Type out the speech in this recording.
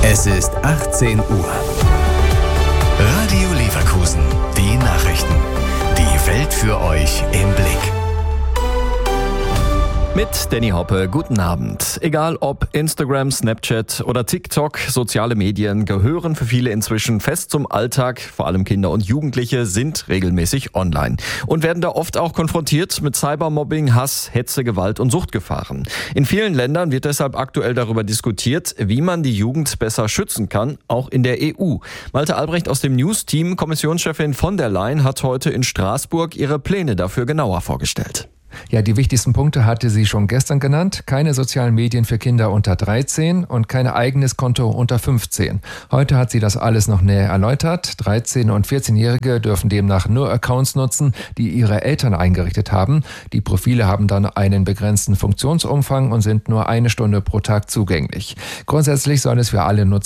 Es ist 18 Uhr. Radio Leverkusen. Die Nachrichten. Die Welt für euch im Blick. Mit Danny Hoppe, guten Abend. Egal ob Instagram, Snapchat oder TikTok, soziale Medien gehören für viele inzwischen fest zum Alltag. Vor allem Kinder und Jugendliche sind regelmäßig online und werden da oft auch konfrontiert mit Cybermobbing, Hass, Hetze, Gewalt und Suchtgefahren. In vielen Ländern wird deshalb aktuell darüber diskutiert, wie man die Jugend besser schützen kann, auch in der EU. Malte Albrecht aus dem News-Team, Kommissionschefin von der Leyen, hat heute in Straßburg ihre Pläne dafür genauer vorgestellt. Ja, die wichtigsten Punkte hatte sie schon gestern genannt. Keine sozialen Medien für Kinder unter 13 und kein eigenes Konto unter 15. Heute hat sie das alles noch näher erläutert. 13- und 14-Jährige dürfen demnach nur Accounts nutzen, die ihre Eltern eingerichtet haben. Die Profile haben dann einen begrenzten Funktionsumfang und sind nur 1 Stunde pro Tag zugänglich. Grundsätzlich soll es für alle Nutzer